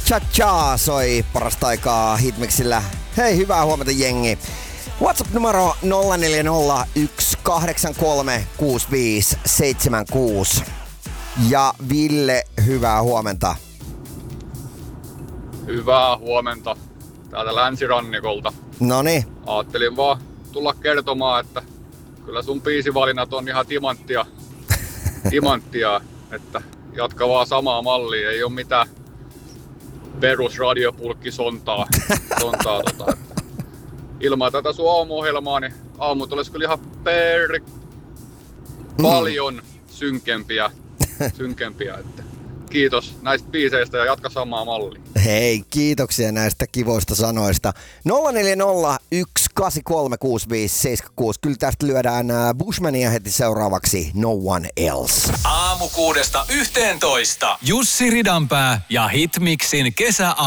Cha-cha soi parasta aikaa Hitmixillä. Hei, hyvää huomenta jengi. WhatsApp numero 0401836576. Ja Ville, hyvää huomenta. Hyvää huomenta täältä länsirannikolta. Noniin. Ajattelin vaan tulla kertomaan, että kyllä sun biisivalinnat on ihan timanttia, että jatka vaan samaa mallia, ei oo mitään perusradiopulkkisontaa. Että ilman tätä sun aamuohjelmaa, niin aamut olisi kyllä ihan paljon synkempiä, että kiitos näistä biiseistä ja jatka samaa mallia. Hei, kiitoksia näistä kivoista sanoista. 0401836576. Kyllä tästä lyödään Bushmania heti seuraavaksi No One Else. Aamu 6–11. Jussi Ridanpää ja Hitmixin kesäaamu.